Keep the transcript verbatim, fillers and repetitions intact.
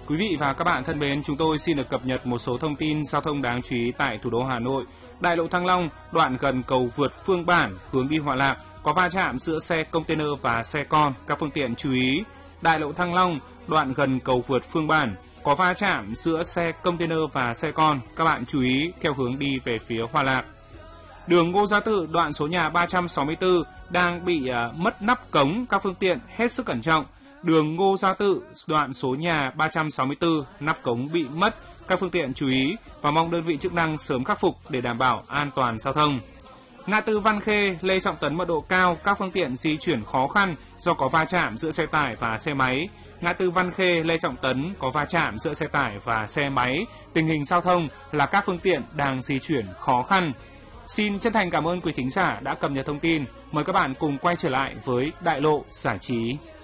Quý vị và các bạn thân mến, chúng tôi xin được cập nhật một số thông tin giao thông đáng chú ý tại thủ đô Hà Nội. Đại lộ Thăng Long, đoạn gần cầu vượt Phương Bản, hướng đi Hòa Lạc, có va chạm giữa xe container và xe con, các phương tiện chú ý. Đại lộ Thăng Long, đoạn gần cầu vượt Phương Bản, có va chạm giữa xe container và xe con, các bạn chú ý theo hướng đi về phía Hòa Lạc. Đường Ngô Gia Tự, đoạn số nhà ba trăm sáu mươi tư đang bị uh, mất nắp cống, các phương tiện hết sức cẩn trọng. Đường Ngô Gia Tự, đoạn số nhà ba trăm sáu mươi tư, nắp cống bị mất, các phương tiện chú ý và mong đơn vị chức năng sớm khắc phục để đảm bảo an toàn giao thông. Ngã tư Văn Khê, Lê Trọng Tấn mật độ cao, các phương tiện di chuyển khó khăn do có va chạm giữa xe tải và xe máy. Ngã tư Văn Khê, Lê Trọng Tấn có va chạm giữa xe tải và xe máy. Tình hình giao thông là các phương tiện đang di chuyển khó khăn. Xin chân thành cảm ơn quý thính giả đã cập nhật thông tin. Mời các bạn cùng quay trở lại với Đại lộ Giải trí.